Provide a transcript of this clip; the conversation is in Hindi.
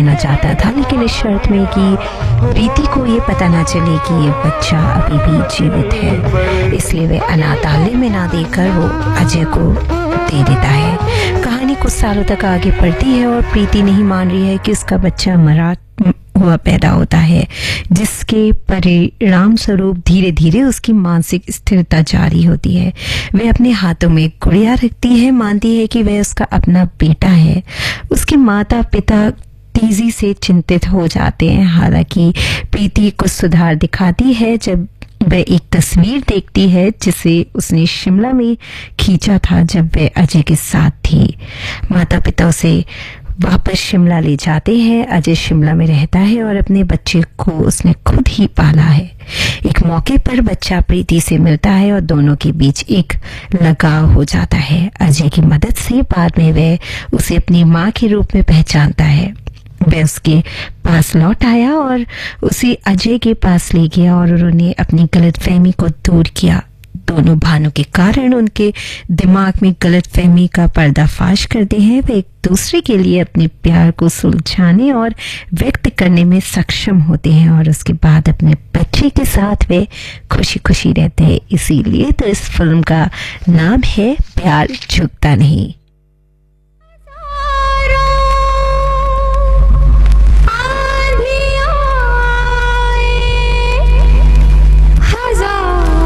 देना चाहता था, लेकिन इस शर्त में कि प्रीति को ये पता ना चले कि ये बच्चा अभी भी जीवित है। इसलिए वे अनाथालय में ना देकर वो अजय को दे देता है। कहानी कुछ सालों तक आगे बढ़ती है और प्रीति नहीं मान रही है कि उसका बच्चा मरा हुआ पैदा होता है, जिसके परिणाम स्वरूप धीरे धीरे उसकी मानसिक स्थिरता जारी होती है। वह अपने हाथों में गुड़िया रखती है, मानती है कि वह उसका अपना बेटा है। उसके माता पिता तेजी से चिंतित हो जाते हैं। हालांकि प्रीति कुछ सुधार दिखाती है जब वह एक तस्वीर देखती है जिसे उसने शिमला में खींचा था जब वह अजय के साथ थी। माता पिता उसे वापस शिमला ले जाते हैं। अजय शिमला में रहता है और अपने बच्चे को उसने खुद ही पाला है। एक मौके पर बच्चा प्रीति से मिलता है और दोनों के बीच एक लगाव हो जाता है। अजय की मदद से बाद में वह उसे अपनी माँ के रूप में पहचानता है। वह उसके पास लौट आया और उसे अजय के पास ले गया और उन्होंने अपनी गलतफहमी को दूर किया। दोनों भाइयों के कारण उनके दिमाग में गलतफहमी का पर्दाफाश करते हैं। वे एक दूसरे के लिए अपने प्यार को सुलझाने और व्यक्त करने में सक्षम होते हैं और उसके बाद अपने बच्चे के साथ वे खुशी खुशी रहते हैं। इसीलिए तो इस फिल्म का नाम है प्यार झुकता नहीं।